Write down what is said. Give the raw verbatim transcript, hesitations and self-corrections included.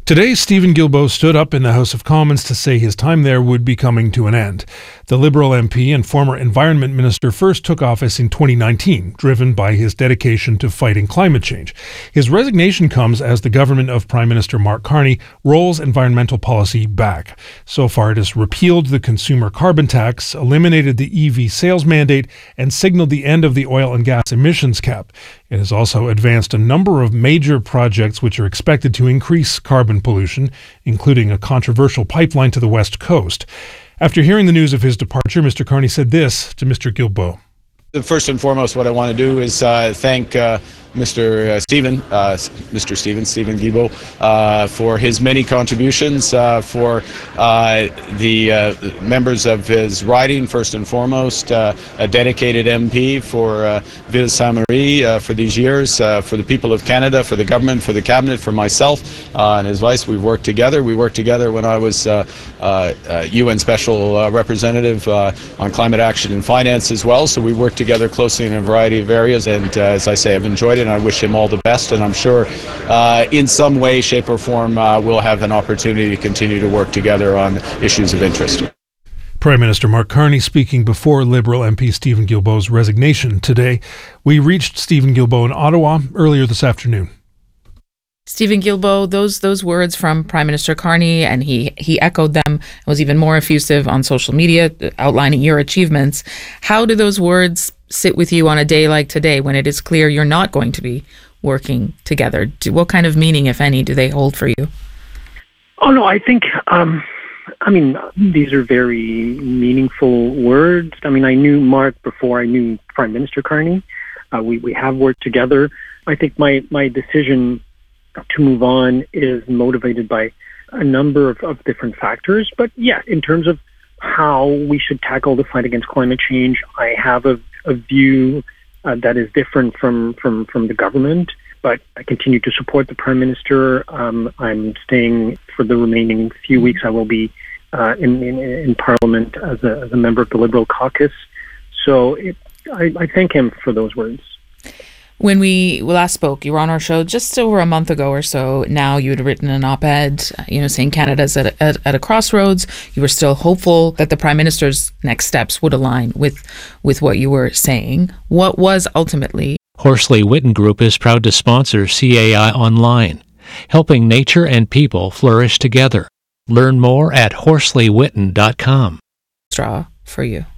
Today, Stephen Guilbeault stood up in the House of Commons to say his time there would be coming to an end. The Liberal M P and former Environment Minister first took office in twenty nineteen, driven by his dedication to fighting climate change. His resignation comes as the government of Prime Minister Mark Carney rolls environmental policy back. So far, it has repealed the consumer carbon tax, eliminated the E V sales mandate, and signaled the end of the oil and gas emissions cap. It has also advanced a number of major projects which are expected to increase carbon pollution, including a controversial pipeline to the West Coast. After hearing the news of his departure, Mister Carney said this to Mister Guilbeault. First and foremost, what I want to do is uh, thank uh, Mister Uh, Stephen, uh, Mister Stephen, Stephen Guilbeault, uh, for his many contributions, uh, for uh, the uh, members of his riding, first and foremost, uh, a dedicated M P for uh, Ville Sainte-Marie uh, for these years, uh, for the people of Canada, for the government, for the cabinet, for myself uh, and his vice. We've worked together. We worked together when I was uh, uh, uh, U N Special uh, Representative uh, on climate action and finance as well. So we worked together closely in a variety of areas, and uh, as I say, I've enjoyed it. And I wish him all the best, and I'm sure uh, in some way, shape or form uh, we'll have an opportunity to continue to work together on issues of interest. Prime Minister Mark Carney speaking before Liberal M P Stephen Guilbeault's resignation today. We reached Stephen Guilbeault in Ottawa earlier this afternoon. Stephen Guilbeault, those those words from Prime Minister Carney, and he he echoed them, was even more effusive on social media, outlining your achievements. How do those words sit with you on a day like today, when it is clear you're not going to be working together? Do, what kind of meaning, if any, do they hold for you? Oh, no, I think, um, I mean, these are very meaningful words. I mean, I knew Mark before I knew Prime Minister Carney. Uh, we, we have worked together. I think my, my decision to move on is motivated by a number of, of different factors. But yeah, in terms of how we should tackle the fight against climate change, I have a, a view uh, that is different from, from, from the government, but I continue to support the Prime Minister. Um, I'm staying for the remaining few weeks. I will be uh, in, in, in Parliament as a, as a member of the Liberal caucus. So it, I, I thank him for those words. When we last spoke, you were on our show just over a month ago or so. Now, you had written an op-ed, you know, saying Canada's at a, at, at a crossroads. You were still hopeful that the Prime Minister's next steps would align with, with what you were saying. What was ultimately? Horsley Witten Group is proud to sponsor C A I Online, helping nature and people flourish together. Learn more at horsley witten dot com. Straw for you.